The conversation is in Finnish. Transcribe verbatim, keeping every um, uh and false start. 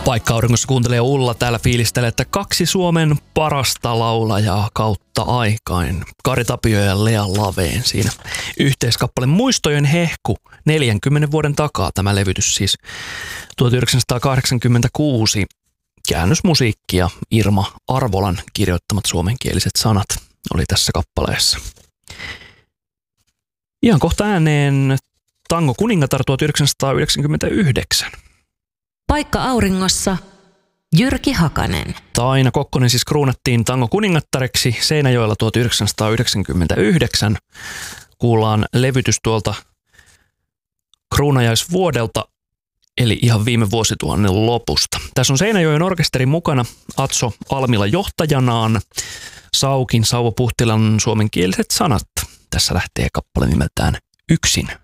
Paikka auringossa kuuntelee Ulla täällä fiilistelee, että kaksi Suomen parasta laulajaa kautta aikain. Kari Tapio ja Lea Laveen siinä yhteiskappale Muistojen hehku neljänkymmenen vuoden takaa. Tämä levytys siis tuhatyhdeksänsataakahdeksankymmentäkuusi. Käännösmusiikkia Irma Arvolan kirjoittamat suomenkieliset sanat oli tässä kappaleessa. Ihan kohta ääneen Tango kuningatar tuhatyhdeksänsataayhdeksänkymmentäyhdeksän. Paikka auringossa Jyrki Hakanen. Taina Kokkonen siis kruunattiin Tango kuningattareksi Seinäjoella tuhatyhdeksänsataayhdeksänkymmentäyhdeksän. Kuullaan levytys tuolta kruunajaisvuodelta, eli ihan viime vuosituhannen lopusta. Tässä on Seinäjoen orkesterin mukana Atso Almila johtajanaan, Saukin Sauvo Puhtilan suomenkieliset sanat. Tässä lähtee kappale nimeltään Yksin.